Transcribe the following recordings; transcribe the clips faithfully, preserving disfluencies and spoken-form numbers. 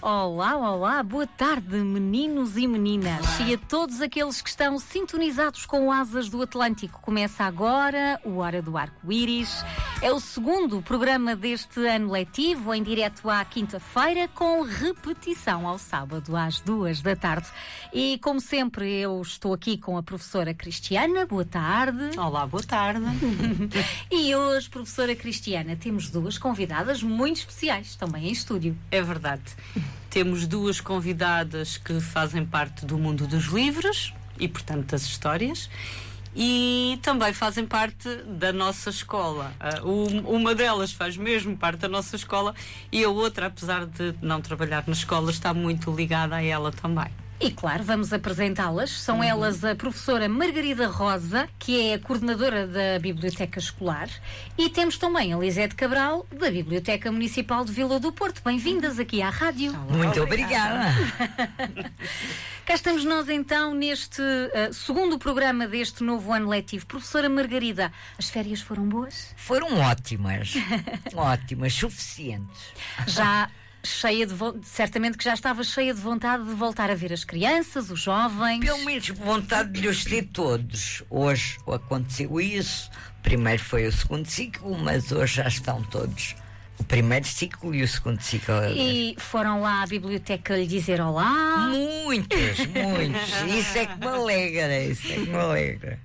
Olá, olá, boa tarde, meninos e meninas. Olá. E a todos aqueles que estão sintonizados com Asas do Atlântico. Começa agora o Hora do Arco-Íris. É o segundo programa deste ano letivo, em direto à quinta-feira, com repetição ao sábado às duas da tarde. E, como sempre, eu estou aqui com a professora Cristiana. Boa tarde. Olá, boa tarde. E hoje, professora Cristiana, temos duas convidadas muito especiais, também em estúdio. É verdade. Temos duas convidadas que fazem parte do mundo dos livros e, portanto, das histórias. E também fazem parte da nossa escola. Uh, uma delas faz mesmo parte da nossa escola e a outra, apesar de não trabalhar na escola, está muito ligada a ela também. E claro, vamos apresentá-las. São uhum. elas a professora Margarida Rosa, que é a coordenadora da Biblioteca Escolar, e temos também a Lisete Cabral, da Biblioteca Municipal de Vila do Porto. Bem-vindas aqui à rádio. Muito obrigada. Cá estamos nós então neste uh, segundo programa deste novo ano letivo. Professora Margarida, as férias foram boas? Foram ótimas. Ótimas, suficientes. Já... cheia de vo... certamente que já estava cheia de vontade de voltar a ver as crianças, os jovens. Pelo menos vontade de os ter todos. Hoje aconteceu isso. Primeiro foi o segundo ciclo, mas hoje já estão todos. O primeiro ciclo e o segundo ciclo. E foram lá à biblioteca lhe dizer olá? Muitos, muitos. Isso é que me alegra, isso é que me alegra.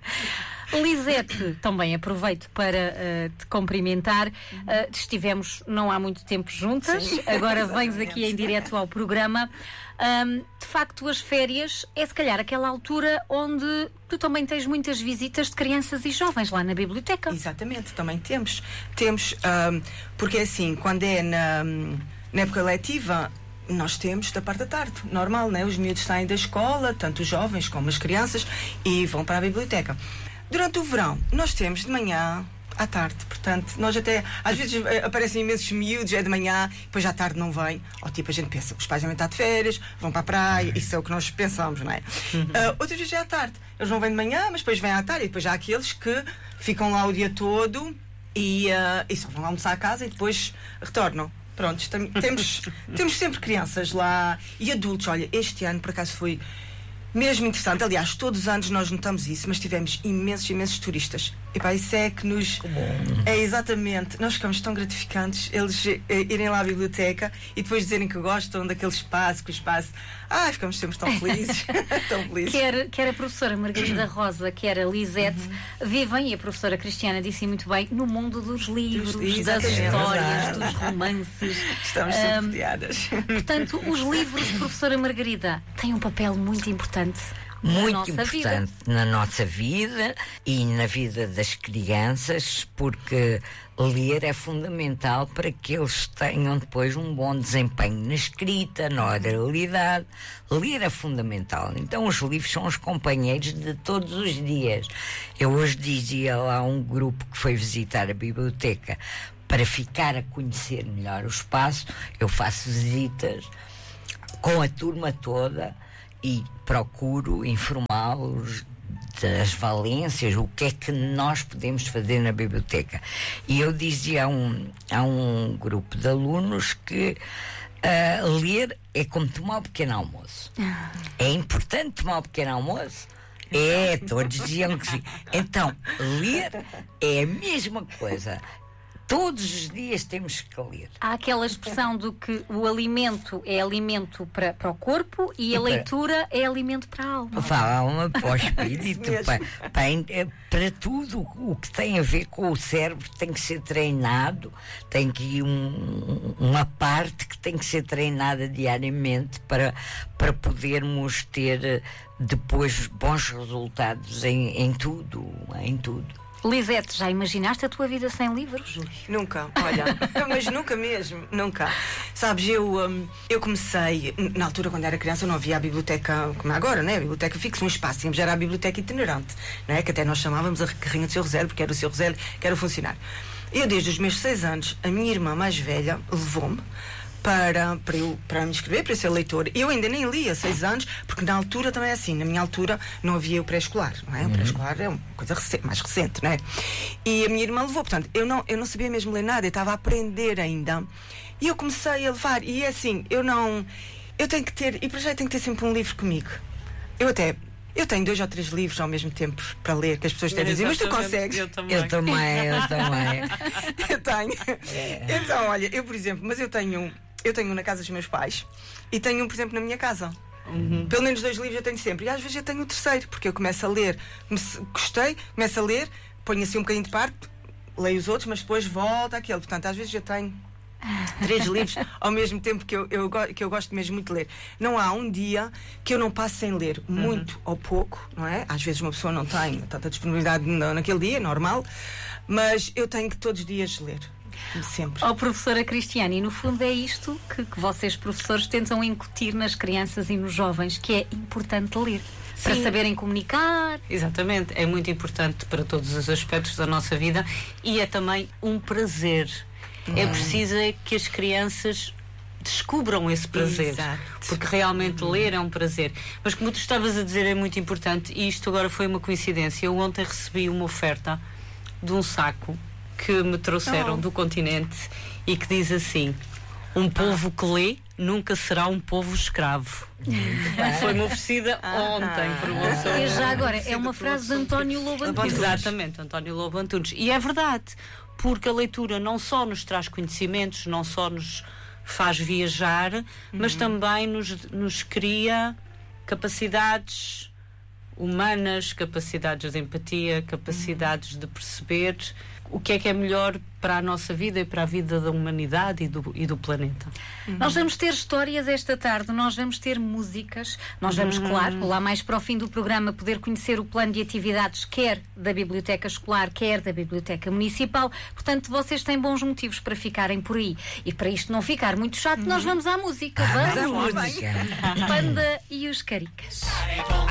Lisete, também aproveito para uh, te cumprimentar. Uh, estivemos não há muito tempo juntas, sim, agora vens aqui em direto ao programa. Um, de facto, as férias é se calhar aquela altura onde tu também tens muitas visitas de crianças e jovens lá na biblioteca. Exatamente, também temos. Temos, um, porque assim, quando é na, na época letiva, nós temos da parte da tarde, normal, né? Os miúdos saem da escola, tanto os jovens como as crianças, e vão para a biblioteca. Durante o verão, nós temos de manhã à tarde, portanto, nós até, às vezes aparecem imensos miúdos, é de manhã, depois à tarde não vem, ou tipo, a gente pensa, os pais vão estar de férias, vão para a praia, isso é o que nós pensamos, não é? Uh, outras vezes é à tarde, eles não vêm de manhã, mas depois vêm à tarde, e depois há aqueles que ficam lá o dia todo e, uh, e só vão almoçar a casa e depois retornam. Pronto, temos, temos sempre crianças lá e adultos. Olha, este ano por acaso foi mesmo interessante. Aliás, todos os anos nós notamos isso, mas tivemos imensos, imensos turistas. E pá, isso é que nos... É exatamente. Nós ficamos tão gratificantes eles eh, irem lá à biblioteca e depois dizerem que gostam daquele espaço, que o espaço... Ah, ficamos sempre tão felizes. tão felizes. Quer, quer a professora Margarida Rosa, quer a Lisete, uhum. vivem, e a professora Cristiana disse muito bem, no mundo dos livros, dos, das histórias, dos romances. Estamos sempre rodeadas. Um, portanto, os livros, professora Margarida, têm um papel muito importante. Muito na nossa importante vida. na nossa vida e na vida das crianças, porque ler é fundamental para que eles tenham depois um bom desempenho na escrita, na oralidade. Ler é fundamental. Então os livros são os companheiros de todos os dias. Eu hoje dizia lá a um grupo que foi visitar a biblioteca para ficar a conhecer melhor o espaço. Eu faço visitas com a turma toda e procuro informá-los das valências, o que é que nós podemos fazer na biblioteca. E eu dizia a um, a um grupo de alunos que uh, ler é como tomar um pequeno almoço. É importante tomar um pequeno almoço? É, todos diziam que sim. Então, ler é a mesma coisa. Todos os dias temos que ler. Há aquela expressão do que o alimento é alimento para, para o corpo e a leitura é alimento para a alma. Para a alma, para o espírito, para, para, para tudo o que tem a ver com o cérebro tem que ser treinado, tem que ir um, uma parte que tem que ser treinada diariamente para, para podermos ter depois bons resultados em, em tudo, em tudo. Lisete, já imaginaste a tua vida sem livros? Nunca, olha, mas nunca mesmo, nunca. Sabes, eu, um, eu comecei, na altura quando era criança não havia a biblioteca como é agora, né? A biblioteca fixa, um espaço, tínhamos, era a biblioteca itinerante, né? Que até nós chamávamos a carrinha do seu Rosélio, porque era o seu Rosélio que era o funcionário. Eu desde os meus seis anos, a minha irmã mais velha levou-me para, para, eu, para me inscrever, para eu ser leitora. Eu ainda nem li há seis anos, porque na altura também é assim, na minha altura não havia o pré-escolar, não é? O pré-escolar é uma coisa recente, mais recente, não é? E a minha irmã levou, portanto, eu não, eu não sabia mesmo ler nada, eu estava a aprender ainda. E eu comecei a levar, e é assim, eu não... Eu tenho que ter, e para já eu tenho que ter sempre um livro comigo. Eu até... Eu tenho dois ou três livros ao mesmo tempo para ler, que as pessoas têm a dizer, mas tu consegues? Eu também. Eu também, eu também. Eu tenho. É. Então, olha, eu, por exemplo, mas eu tenho, eu tenho um na casa dos meus pais e tenho um, por exemplo, na minha casa. Uhum. Pelo menos dois livros eu tenho sempre. E às vezes eu tenho o terceiro, porque eu começo a ler, comece, gostei, começo a ler, ponho assim um bocadinho de parte, leio os outros, mas depois volto àquele. Portanto, às vezes eu tenho três livros ao mesmo tempo que eu, eu, que eu gosto mesmo muito de ler. Não há um dia que eu não passe sem ler, muito uhum. ou pouco, não é? Às vezes uma pessoa não tem tanta disponibilidade naquele dia, normal, mas eu tenho que todos os dias ler. Sempre. Oh, professora Cristiane, e no fundo é isto que, que vocês, professores, tentam incutir nas crianças e nos jovens, que é importante ler. Sim. Para saberem comunicar. Exatamente, é muito importante para todos os aspectos da nossa vida e é também um prazer. É preciso que as crianças descubram esse prazer. Exato. Porque realmente uhum. ler é um prazer. Mas como tu estavas a dizer, é muito importante, e isto agora foi uma coincidência. Eu ontem recebi uma oferta de um saco que me trouxeram oh. do continente e que diz assim: um povo que lê nunca será um povo escravo. Foi-me oferecida ah, ontem por uma pessoa. E já agora, é uma frase de António Lobo Antunes. Exatamente, António Lobo Antunes. E é verdade, porque a leitura não só nos traz conhecimentos, não só nos faz viajar, uhum. mas também nos, nos cria capacidades humanas, capacidades de empatia, capacidades uhum. de perceber o que é que é melhor para a nossa vida e para a vida da humanidade e do, e do planeta. Uhum. Nós vamos ter histórias esta tarde, nós vamos ter músicas, nós vamos, uhum. claro, lá mais para o fim do programa, poder conhecer o plano de atividades quer da Biblioteca Escolar, quer da Biblioteca Municipal. Portanto, vocês têm bons motivos para ficarem por aí. E para isto não ficar muito chato, uhum. nós vamos à música. Vamos? À música. Panda e os Caricas.